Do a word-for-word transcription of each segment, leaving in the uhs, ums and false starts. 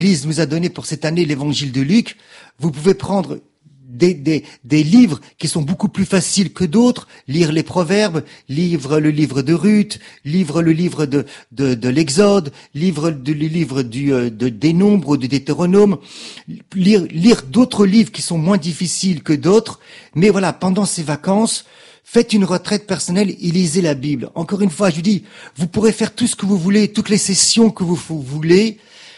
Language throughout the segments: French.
l'Église nous a donné pour cette année l'évangile de Luc. Vous pouvez prendre des, des, des livres qui sont beaucoup plus faciles que d'autres, lire les Proverbes, lire le livre de Ruth, lire le livre de, de, de l'Exode, lire le livre du, de, des Nombres ou du Deutéronome, lire, lire d'autres livres qui sont moins difficiles que d'autres. Mais voilà, pendant ces vacances, faites une retraite personnelle et lisez la Bible. Encore une fois, je vous dis, vous pourrez faire tout ce que vous voulez, toutes les sessions que vous, vous voulez.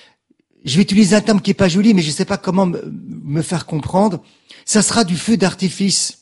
Je vais utiliser un terme qui est pas joli, mais je ne sais pas comment me, me faire comprendre. Ça sera du feu d'artifice.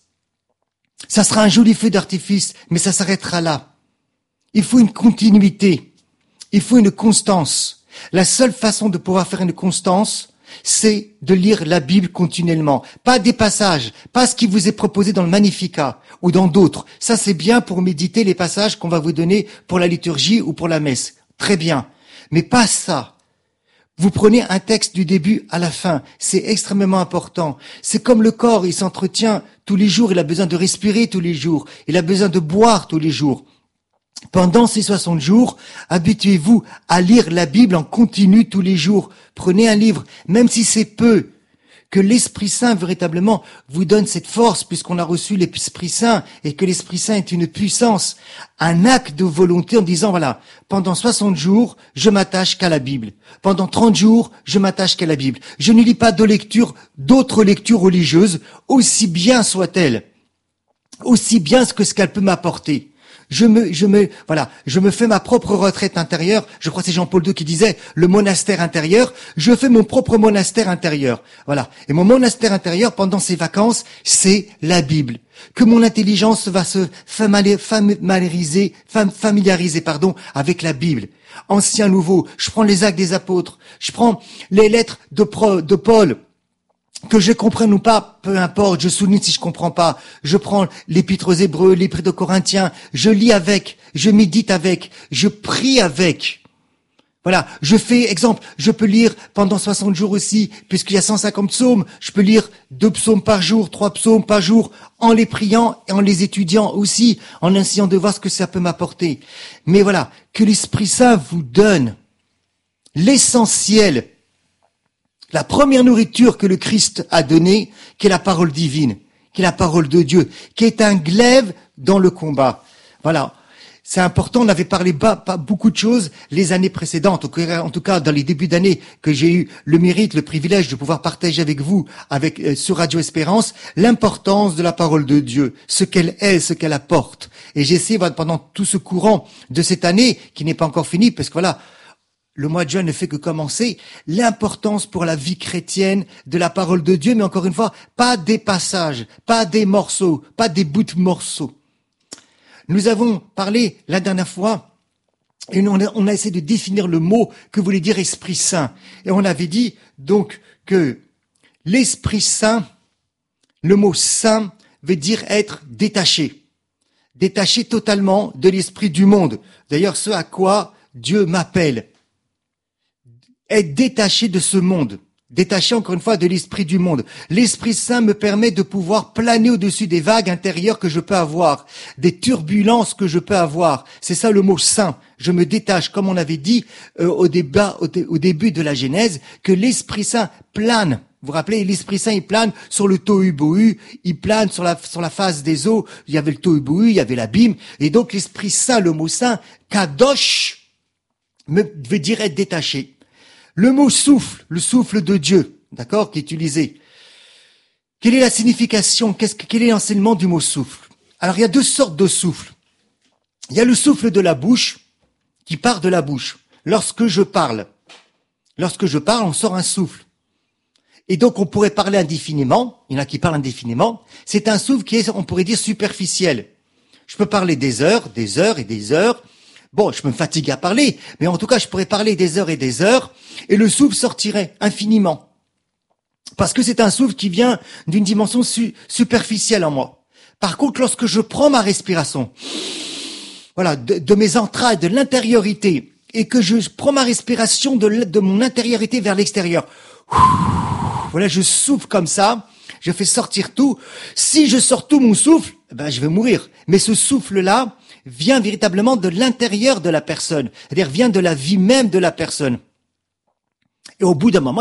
Ça sera un joli feu d'artifice, mais ça s'arrêtera là. Il faut une continuité. Il faut une constance. La seule façon de pouvoir faire une constance, c'est de lire la Bible continuellement. Pas des passages, pas ce qui vous est proposé dans le Magnificat ou dans d'autres. Ça, c'est bien pour méditer les passages qu'on va vous donner pour la liturgie ou pour la messe. Très bien. Mais pas ça. Vous prenez un texte du début à la fin. C'est extrêmement important. C'est comme le corps, il s'entretient tous les jours. Il a besoin de respirer tous les jours. Il a besoin de boire tous les jours. Pendant ces soixante jours, habituez-vous à lire la Bible en continu tous les jours. Prenez un livre, même si c'est peu, que l'Esprit Saint véritablement vous donne cette force, puisqu'on a reçu l'Esprit Saint, et que l'Esprit Saint est une puissance, un acte de volonté en disant, voilà, pendant soixante jours, je m'attache qu'à la Bible. Pendant trente jours, je m'attache qu'à la Bible. Je ne lis pas de lecture, d'autres lectures religieuses, aussi bien soient-elles, aussi bien que ce qu'elles peuvent m'apporter. Je me, je me, voilà, je me fais ma propre retraite intérieure. Je crois que c'est Jean-Paul deux qui disait le monastère intérieur. Je fais mon propre monastère intérieur. Voilà. Et mon monastère intérieur pendant ces vacances, c'est la Bible. Que mon intelligence va se familiariser, familiariser, pardon, avec la Bible. Ancien, nouveau. Je prends les actes des apôtres. Je prends les lettres de, Pro, de Paul. Que je comprenne ou pas, peu importe, je souligne si je comprends pas. Je prends l'épître aux Hébreux, l'épître aux Corinthiens, je lis avec, je médite avec, je prie avec. Voilà, je fais, exemple, je peux lire pendant soixante jours aussi, puisqu'il y a cent cinquante psaumes, je peux lire deux psaumes par jour, trois psaumes par jour, en les priant et en les étudiant aussi, en essayant de voir ce que ça peut m'apporter. Mais voilà, que l'Esprit Saint vous donne l'essentiel. La première nourriture que le Christ a donnée, qui est la parole divine, qui est la parole de Dieu, qui est un glaive dans le combat. Voilà. C'est important, on avait parlé pas, pas beaucoup de choses les années précédentes, en tout cas dans les débuts d'année que j'ai eu le mérite, le privilège de pouvoir partager avec vous, avec euh, sur Radio Espérance, l'importance de la parole de Dieu, ce qu'elle est, ce qu'elle apporte. Et j'ai essayé pendant tout ce courant de cette année, qui n'est pas encore fini, parce que voilà, le mois de juin ne fait que commencer, l'importance pour la vie chrétienne de la parole de Dieu, mais encore une fois, pas des passages, pas des morceaux, pas des bouts de morceaux. Nous avons parlé la dernière fois, et on a, on a essayé de définir le mot que voulait dire Esprit Saint. Et on avait dit donc que l'Esprit Saint, le mot saint veut dire être détaché, détaché totalement de l'esprit du monde. D'ailleurs, ce à quoi Dieu m'appelle. Être détaché de ce monde, détaché encore une fois de l'esprit du monde. L'Esprit Saint me permet de pouvoir planer au-dessus des vagues intérieures que je peux avoir, des turbulences que je peux avoir. C'est ça le mot saint. Je me détache, comme on avait dit euh, au, débat, au, au début de la Genèse, que l'Esprit Saint plane. Vous vous rappelez, l'Esprit Saint, il plane sur le tohu-bohu, il plane sur la, sur la face des eaux. Il y avait le tohu-bohu, il y avait l'abîme. Et donc l'Esprit Saint, le mot saint, kadosh, me veut dire être détaché. Le mot souffle, le souffle de Dieu, d'accord, qui est utilisé. Quelle est la signification, qu'est-ce que, quel est l'enseignement du mot souffle? Alors, il y a deux sortes de souffle. Il y a le souffle de la bouche, qui part de la bouche. Lorsque je parle, lorsque je parle, on sort un souffle. Et donc, on pourrait parler indéfiniment. Il y en a qui parlent indéfiniment. C'est un souffle qui est, on pourrait dire, superficiel. Je peux parler des heures, des heures et des heures. Bon, je me fatigue à parler, mais en tout cas, je pourrais parler des heures et des heures, et le souffle sortirait infiniment. Parce que c'est un souffle qui vient d'une dimension su- superficielle en moi. Par contre, lorsque je prends ma respiration, voilà, de, de mes entrailles, de l'intériorité, et que je prends ma respiration de, de mon intériorité vers l'extérieur, voilà, je souffle comme ça, je fais sortir tout. Si je sors tout mon souffle, ben, je vais mourir. Mais ce souffle-là vient véritablement de l'intérieur de la personne, c'est-à-dire vient de la vie même de la personne. Et au bout d'un moment,